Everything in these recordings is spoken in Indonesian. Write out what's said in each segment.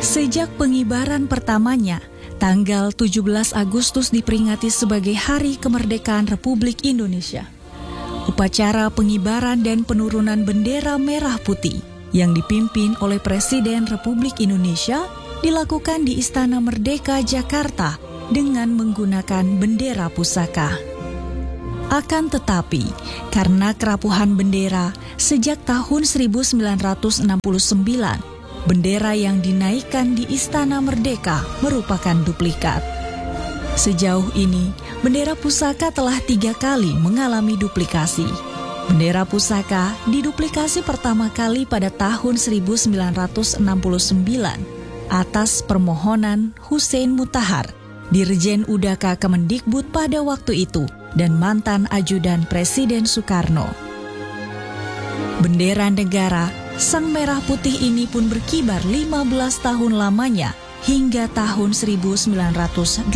Sejak pengibaran pertamanya, tanggal 17 Agustus diperingati sebagai Hari Kemerdekaan Republik Indonesia. Upacara pengibaran dan penurunan bendera merah putih yang dipimpin oleh Presiden Republik Indonesia dilakukan di Istana Merdeka, Jakarta dengan menggunakan bendera pusaka. Akan tetapi, karena kerapuhan bendera sejak tahun 1969, bendera yang dinaikkan di Istana Merdeka merupakan duplikat. Sejauh ini, bendera pusaka telah 3 kali mengalami duplikasi. Bendera pusaka diduplikasi pertama kali pada tahun 1969 atas permohonan Hussein Mutahar, Dirjen Udaka Kemendikbud pada waktu itu, dan mantan ajudan Presiden Soekarno. Bendera negara Sang Merah Putih ini pun berkibar 15 tahun lamanya hingga tahun 1984.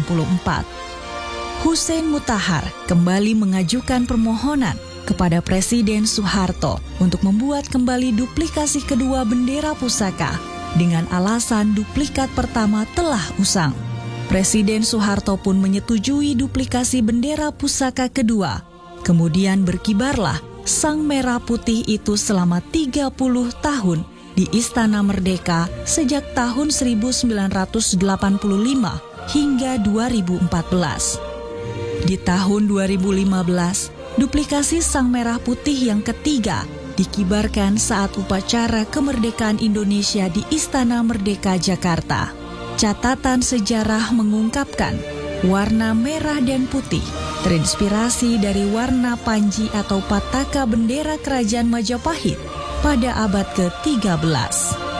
Hussein Mutahar kembali mengajukan permohonan kepada Presiden Soeharto untuk membuat kembali duplikasi kedua bendera pusaka dengan alasan duplikat pertama telah usang. Presiden Soeharto pun menyetujui duplikasi bendera pusaka kedua. Kemudian berkibarlah Sang Merah Putih itu selama 30 tahun di Istana Merdeka sejak tahun 1985 hingga 2014. Di tahun 2015, duplikasi Sang Merah Putih yang ketiga dikibarkan saat upacara kemerdekaan Indonesia di Istana Merdeka, Jakarta. Catatan sejarah mengungkapkan warna merah dan putih terinspirasi dari warna panji atau pataka bendera Kerajaan Majapahit pada abad ke-13.